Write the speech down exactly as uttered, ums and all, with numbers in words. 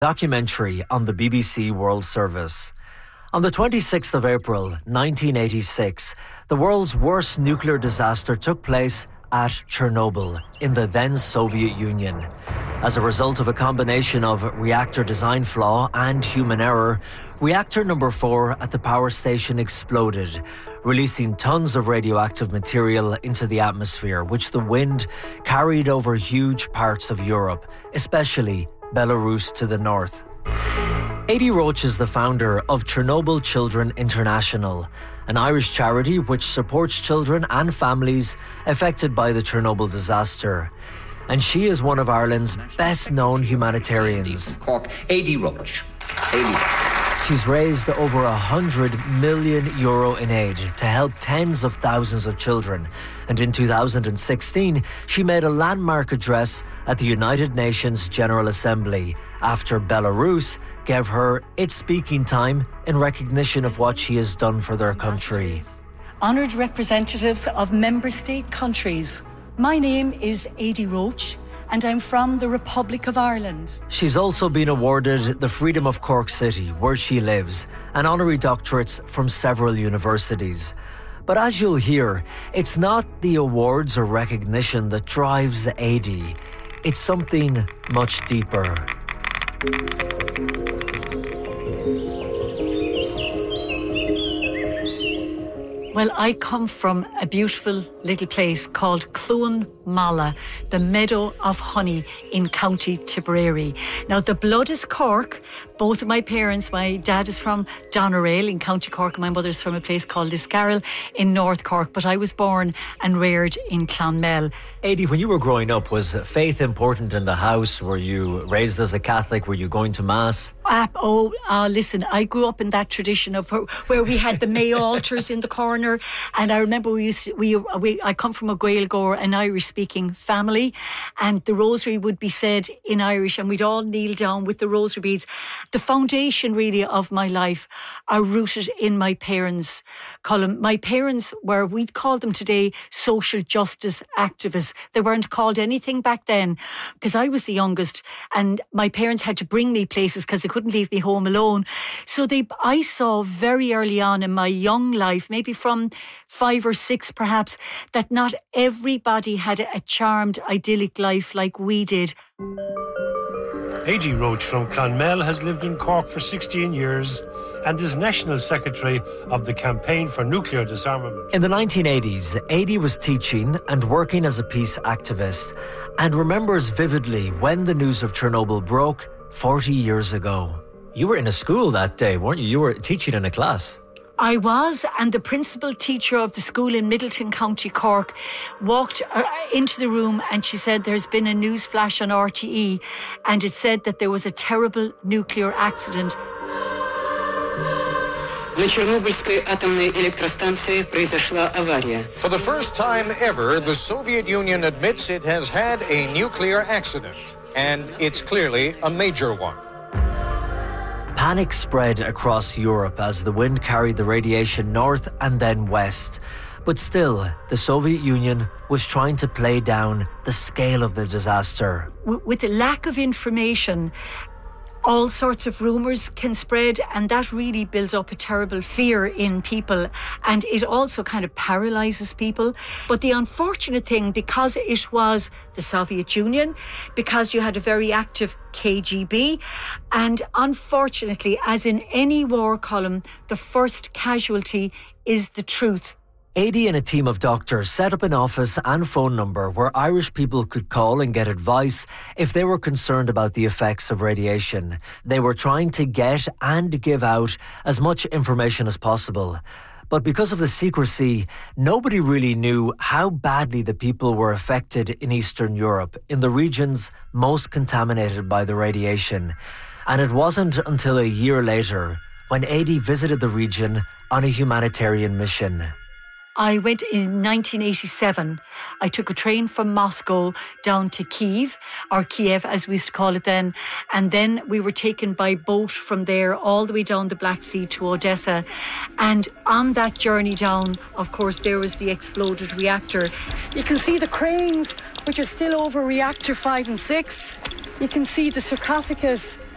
documentary on the B B C World Service. On the twenty-sixth of April nineteen eighty-six, the world's worst nuclear disaster took place at Chernobyl in the then Soviet Union. As a result of a combination of reactor design flaw and human error, reactor number four at the power station exploded, releasing tons of radioactive material into the atmosphere, which the wind carried over huge parts of Europe, especially Belarus to the north. Adi Roche is the founder of Chernobyl Children International, an Irish charity which supports children and families affected by the Chernobyl disaster. And she is one of Ireland's best-known humanitarians. Cork, Adi Roche. Adi. She's raised over one hundred million euro in aid to help tens of thousands of children. And in two thousand sixteen, she made a landmark address at the United Nations General Assembly after Belarus gave her its speaking time in recognition of what she has done for their country. Honoured representatives of member state countries, my name is Adi Roche and I'm from the Republic of Ireland. She's also been awarded the Freedom of Cork City, where she lives, and honorary doctorates from several universities. But as you'll hear, it's not the awards or recognition that drives Adi. It's something much deeper. Well, I come from a beautiful little place called Clúin Mala, the Meadow of Honey in County Tipperary. Now, the blood is Cork. Both of my parents, my dad is from Doneraile in County Cork, and my mother's from a place called Liscarroll in North Cork, but I was born and reared in Clonmel. Adi, when you were growing up, was faith important in the house? Were you raised as a Catholic? Were you going to Mass? Uh, oh, uh, listen, I grew up in that tradition of where we had the May altars in the corner, and I remember we used to, we, we I come from a Gaeilgeoir, an Irish-speaking family, and the rosary would be said in Irish, and we'd all kneel down with the rosary beads. The foundation, really, of my life are rooted in my parents' column. My parents were, we'd call them today, social justice activists. They weren't called anything back then, because I was the youngest, and my parents had to bring me places because they couldn't leave me home alone. So they, I saw very early on in my young life, maybe from five or six perhaps, that not everybody had a charmed, idyllic life like we did. Adi Roche from Clonmel has lived in Cork for sixteen years and is National Secretary of the Campaign for Nuclear Disarmament. In the nineteen eighties, Adi was teaching and working as a peace activist, and remembers vividly when the news of Chernobyl broke forty years ago. You were in a school that day, weren't you? You were teaching in a class. I was, and the principal teacher of the school in Middleton, County Cork, walked uh, into the room and she said there's been a news flash on R T E and it said that there was a terrible nuclear accident. На Чернобыльской атомной электростанции произошла авария. For the first time ever, the Soviet Union admits it has had a nuclear accident, and it's clearly a major one. Panic spread across Europe as the wind carried the radiation north and then west. But still, the Soviet Union was trying to play down the scale of the disaster. With the lack of information, all sorts of rumours can spread, and that really builds up a terrible fear in people, and it also kind of paralyses people. But the unfortunate thing, because it was the Soviet Union, because you had a very active K G B, and unfortunately, as in any war column, the first casualty is the truth. Adi and a team of doctors set up an office and phone number where Irish people could call and get advice if they were concerned about the effects of radiation. They were trying to get and give out as much information as possible. But because of the secrecy, nobody really knew how badly the people were affected in Eastern Europe, in the regions most contaminated by the radiation. And it wasn't until a year later when Adi visited the region on a humanitarian mission. I went in nineteen eighty-seven. I took a train from Moscow down to Kiev, or Kiev as we used to call it then, and then we were taken by boat from there all the way down the Black Sea to Odessa. And on that journey down, of course, there was the exploded reactor. You can see the cranes, which are still over reactor five and six. You can see the sarcophagus